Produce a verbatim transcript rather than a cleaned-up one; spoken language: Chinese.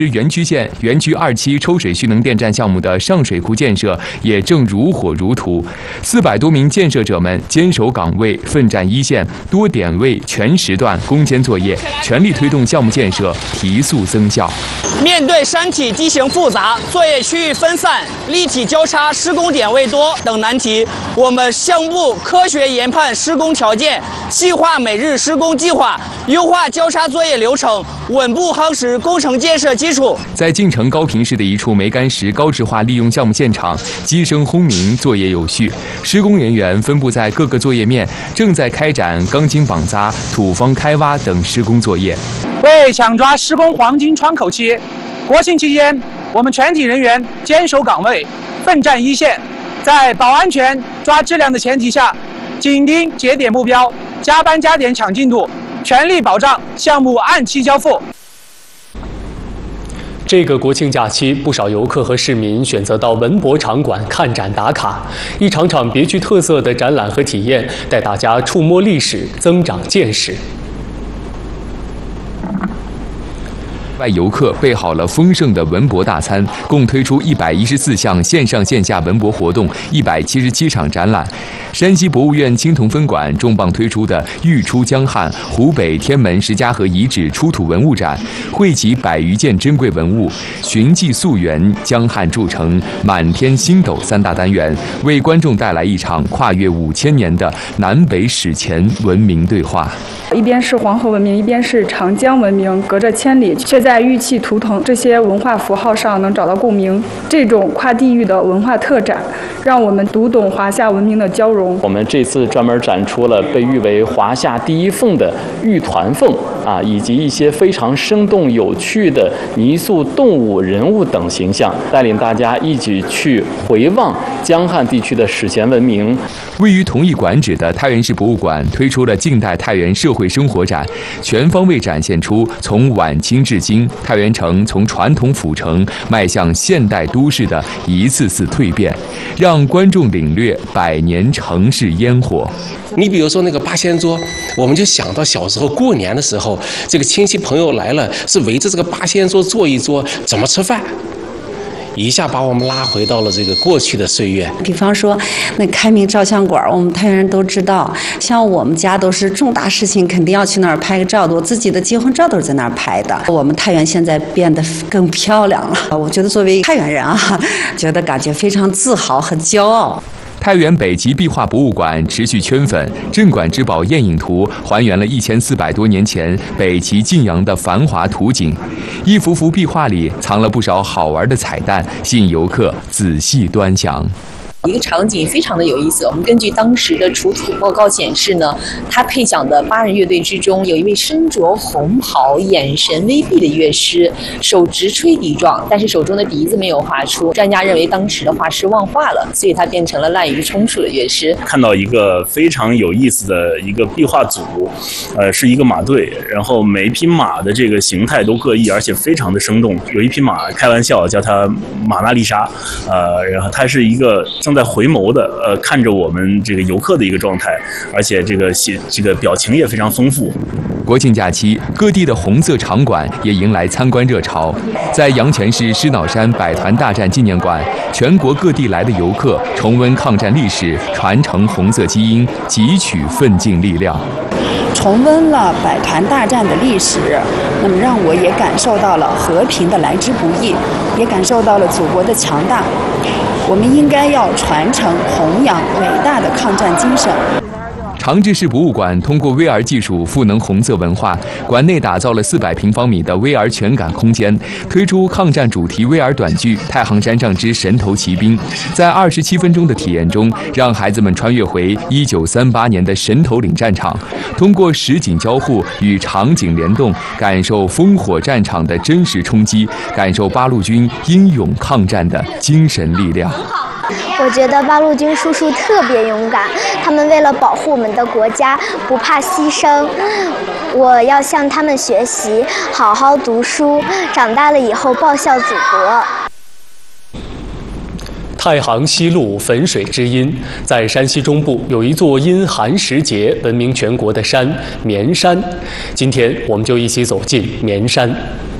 园区县园区二期抽水蓄能电站项目的上水库建设也正如火如荼，四百多名建设者们坚守岗位，奋战一线，多点位、全时段攻坚作业，全力推动项目建设提速增效。 面对山体地形复杂、作业区域分散、立体交叉、施工点位多等难题，我们项目科学研判施工条件，细化每日施工计划，优化交叉作业流程，稳步夯实工程建设基础。 在晋城高坪市的一处煤矸石高质化利用项目现场，机声轰鸣，作业有序，施工人员分布在各个作业面，正在开展钢筋绑扎、土方开挖等施工作业。 为抢抓施工黄金窗口期，国庆期间，我们全体人员坚守岗位，奋战一线，在保安全、抓质量的前提下，紧盯节点目标，加班加点抢进度，全力保障项目按期交付。 这个国庆假期，不少游客和市民选择到文博场馆看展打卡，一场场别具特色的展览和体验，带大家触摸历史，增长见识。 外游客备好了丰盛的文博大餐，共推出一百一十四项线上线下文博活动，一百七十七场展览。山西博物院青铜分馆重磅推出的“玉出江汉”湖北天门石家河遗址出土文物展，汇集百余件珍贵文物，寻迹溯源、江汉筑城、满天星斗三大单元，为观众带来一场跨越五千年的南北史前文明对话。 一边是黄河文明，一边是长江文明，隔着千里，却在玉器、图腾这些文化符号上能找到共鸣。这种跨地域的文化特展，让我们读懂华夏文明的交融。 我们这次专门展出了被誉为华夏第一凤的玉团凤啊，以及一些非常生动有趣的泥塑动物、人物等形象，带领大家一起去回望江汉地区的史前文明。 位于同一馆址的太原市博物馆推出了近代太原社会生活展，全方位展现出从晚清至今太原城从传统府城迈向现代都市的一次次蜕变，让观众领略百年城市烟火。 你比如说那个八仙桌，我们就想到小时候过年的时候，这个亲戚朋友来了，是围着这个八仙桌坐一桌，怎么吃饭？一下把我们拉回到了这个过去的岁月。 比方说，那开明照相馆，我们太原人都知道，像我们家都是重大事情肯定要去那儿拍个照的，我自己的结婚照都是在那儿拍的。我们太原现在变得更漂亮了，我觉得作为太原人啊，觉得感觉非常自豪和骄傲。 太原北极壁画博物馆持续圈粉，镇馆之宝艳影图还原了一千四百多年前北齐晋阳的繁华图景，一幅幅壁画里藏了不少好玩的彩蛋，吸引游客仔细端详。 一个场景非常的有意思，我们根据当时的出土报告显示呢，他配讲的八人乐队之中，有一位身着红袍、眼神微闭的乐师，手执吹笛状，但是手中的笛子没有画出。专家认为当时的画师忘画了，所以他变成了滥竽充数的乐师。 看到一个非常有意思的一个壁画组，呃，是一个马队，然后每一匹马的这个形态都各异，而且非常的生动。有一匹马开玩笑叫它马娜丽莎，呃，然后它是一个正在回眸的，呃，看着我们这个游客的一个状态，而且这个这个表情也非常丰富。 国庆假期，各地的红色场馆也迎来参观热潮。在阳泉市狮脑山百团大战纪念馆，全国各地来的游客重温抗战历史，传承红色基因，汲取奋进力量。 重温了百团大战的历史，那么让我也感受到了和平的来之不易，也感受到了祖国的强大。我们应该要传承弘扬伟大的抗战精神。 长治市博物馆通过 V R 技术赋能红色文化，馆内打造了四百平方米的 V R 全感空间，推出抗战主题 V R 短剧《太行山上之神头骑兵》。在二十七分钟的体验中，让孩子们穿越回一九三八年的神头岭战场，通过实景交互与场景联动，感受烽火战场的真实冲击，感受八路军英勇抗战的精神力量。 我觉得八路军叔叔特别勇敢，他们为了保护我们的国家不怕牺牲。我要向他们学习，好好读书，长大了以后报效祖国。 太行西路汾水之阴，在山西中部有一座因寒食节闻名全国的山——绵山。今天我们就一起走进绵山。